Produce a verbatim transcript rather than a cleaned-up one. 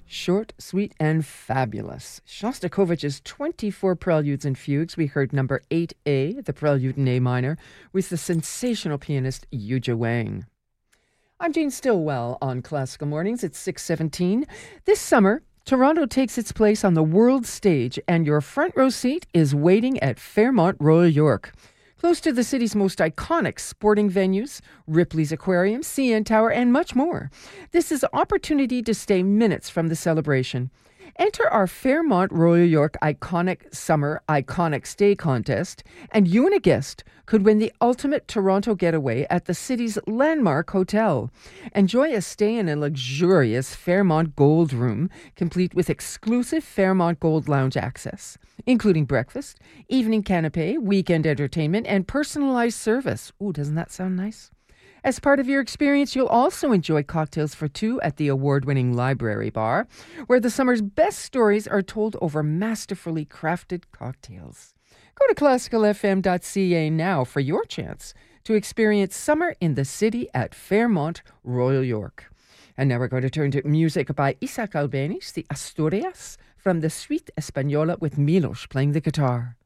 Short, sweet, and fabulous. Shostakovich's twenty-four Preludes and Fugues. We heard number eight A, the Prelude in A minor, with the sensational pianist Yuja Wang. I'm Jane Stillwell on Classical Mornings. It's six seventeen. This summer, Toronto takes its place on the world stage, and your front row seat is waiting at Fairmont Royal York. Close to the city's most iconic sporting venues, Ripley's Aquarium, C N Tower, and much more. This is an opportunity to stay minutes from the celebration. Enter our Fairmont Royal York Iconic Summer Iconic Stay contest, and you and a guest could win the ultimate Toronto getaway at the city's landmark hotel. Enjoy a stay in a luxurious Fairmont Gold Room, complete with exclusive Fairmont Gold Lounge access, including breakfast, evening canapé, weekend entertainment, and personalized service. Ooh, doesn't that sound nice? As part of your experience, you'll also enjoy cocktails for two at the award-winning Library Bar, where the summer's best stories are told over masterfully crafted cocktails. Go to classical f m dot c a now for your chance to experience summer in the city at Fairmont Royal York. And now we're going to turn to music by Isaac Albéniz, the Asturias, from the Suite Española with Milos playing the guitar.